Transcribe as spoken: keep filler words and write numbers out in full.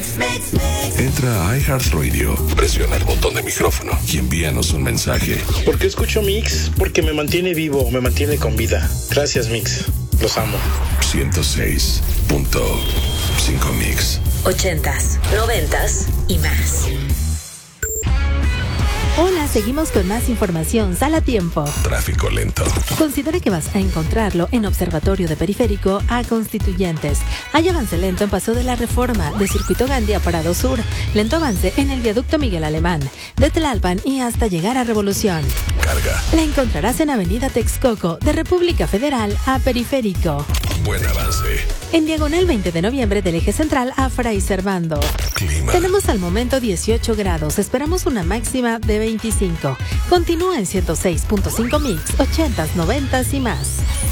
Entra a iHeartRadio, presiona el botón de micrófono y envíanos un mensaje. ¿Por qué escucho Mix? Porque me mantiene vivo, me mantiene con vida. Gracias, Mix. Los amo. ciento seis punto cinco Mix. Ochentas, noventas y más. Hola, seguimos con más información. Sal a tiempo. Tráfico lento. Considera que vas a encontrarlo en Observatorio de Periférico a Constituyentes. Hay avance lento en Paso de la Reforma, de Circuito Gandía a Parado Sur. Lento avance en el Viaducto Miguel Alemán, de Tlalpan y hasta llegar a Revolución. Carga. La encontrarás en Avenida Texcoco, de República Federal a Periférico. Buen avance. En diagonal veinte de noviembre del eje central a Fray Servando. Clima. Tenemos al momento dieciocho grados. Esperamos una máxima de veinticinco. Continúa en ciento seis punto cinco Mix, ochentas, noventas y más.